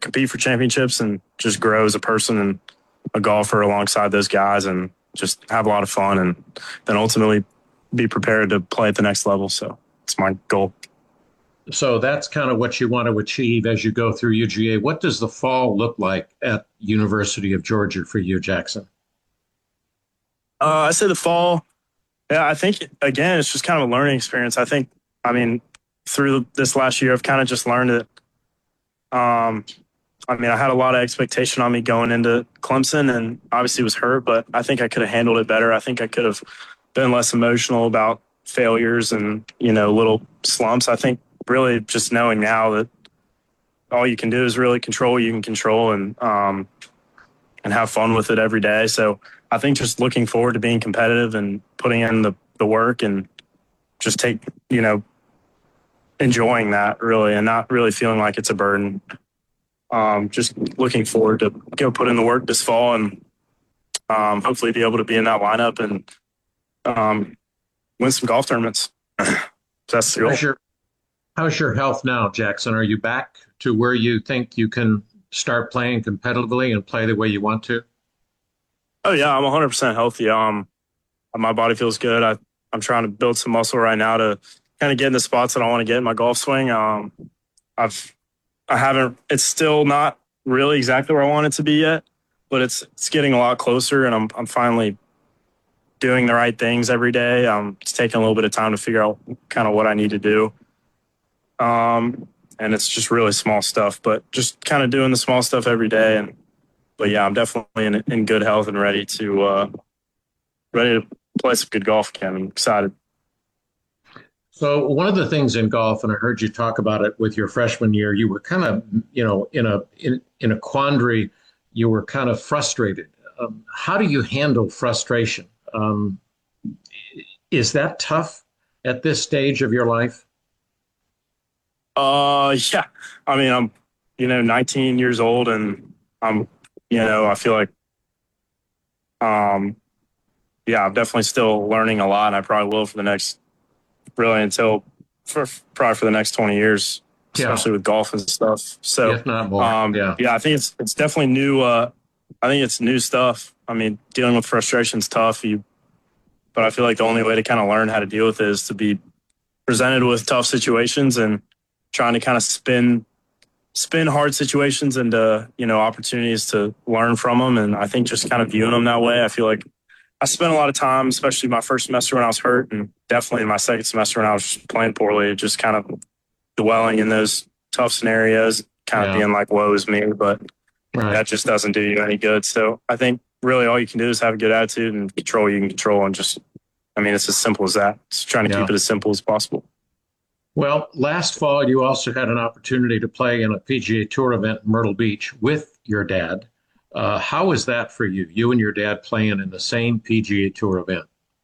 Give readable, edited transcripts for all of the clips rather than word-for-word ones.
compete for championships and just grow as a person and a golfer alongside those guys and just have a lot of fun and then ultimately be prepared to play at the next level. So it's my goal. So that's kind of what you want to achieve as you go through UGA. What does the fall look like at University of Georgia for you, Jackson? I say the fall. Yeah, I think, again, it's just kind of a learning experience. I mean, through this last year, I've kind of just learned that. I mean, I had a lot of expectation on me going into Clemson and obviously was hurt, but I think I could have handled it better. I think I could have been less emotional about failures and, little slumps. I think really just knowing now that all you can do is really control what you can control and have fun with it every day. So I think just looking forward to being competitive and putting in the work and just enjoying that really and not really feeling like it's a burden. Just looking forward to go put in the work this fall and hopefully be able to be in that lineup and win some golf tournaments. That's the goal. How's your health now, Jackson? Are you back to where you think you can start playing competitively and play the way you want to? Oh yeah, I'm 100% healthy. My body feels good. I'm trying to build some muscle right now to kind of get in the spots that I want to get in my golf swing. It's still not really exactly where I want it to be yet, but it's getting a lot closer and I'm finally doing the right things every day. It's taking a little bit of time to figure out kind of what I need to do. And it's just really small stuff, but just kind of doing the small stuff every day. But yeah, I'm definitely in good health and ready to play some good golf again. I'm excited. So one of the things in golf, and I heard you talk about it with your freshman year, you were kind of, in a quandary. You were kind of frustrated. How do you handle frustration? Is that tough at this stage of your life? Yeah. I mean, I'm, 19 years old and I'm, I feel like, yeah, I'm definitely still learning a lot and I probably will for the next, really probably for the next 20 years, especially with golf and stuff. So, if not more. Yeah, I think it's definitely new. I think it's new stuff. I mean, dealing with frustration is tough. But I feel like the only way to kind of learn how to deal with it is to be presented with tough situations and trying to kind of spin hard situations into, opportunities to learn from them. And I think just kind of viewing them that way, I feel like I spent a lot of time, especially my first semester when I was hurt and definitely in my second semester when I was playing poorly, just kind of dwelling in those tough scenarios, kind of being like, woe is me, but that just doesn't do you any good. So I think really all you can do is have a good attitude and control what you can control and just, it's as simple as that. Just trying to keep it as simple as possible. Well, last fall, you also had an opportunity to play in a PGA Tour event in Myrtle Beach with your dad. How was that for you? You and your dad playing in the same PGA Tour event?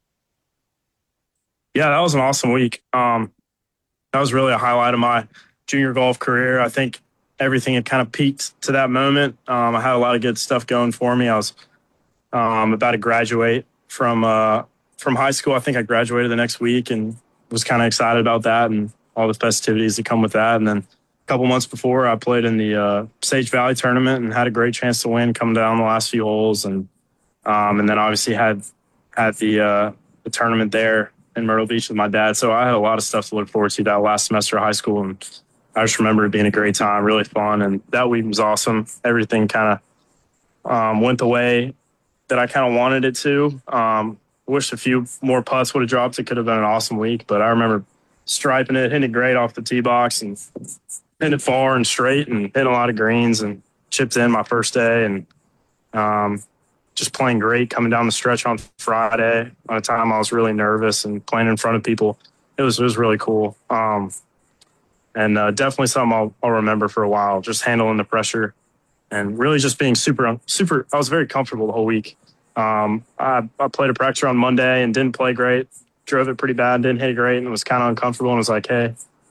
Yeah, that was an awesome week. That was really a highlight of my junior golf career. I think everything had kind of peaked to that moment. I had a lot of good stuff going for me. I was about to graduate from high school. I think I graduated the next week and was kind of excited about that and all the festivities that come with that. And then a couple months before, I played in the Sage Valley tournament and had a great chance to win coming down the last few holes. And then obviously had the tournament there in Myrtle Beach with my dad. So I had a lot of stuff to look forward to that last semester of high school. And I just remember it being a great time, really fun. And that week was awesome. Everything kind of went the way that I kind of wanted it to. Wish a few more putts would have dropped. It could have been an awesome week. But I remember striping it, hitting it great off the tee box and hitting it far and straight and hitting a lot of greens and chipped in my first day. And just playing great coming down the stretch on Friday on a time I was really nervous and playing in front of people. It was really cool. And definitely something I'll remember for a while, just handling the pressure and really just being super, I was very comfortable the whole week. I played a practice on Monday and didn't play great, drove it pretty bad, didn't hit it great and was kind of uncomfortable and was like, hey,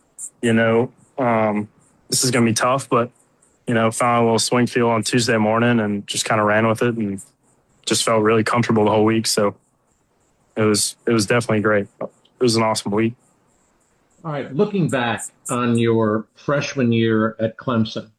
this is going to be tough, but, found a little swing feel on Tuesday morning and just kind of ran with it and just felt really comfortable the whole week. So it was definitely great. It was an awesome week. All right. Looking back on your freshman year at Clemson,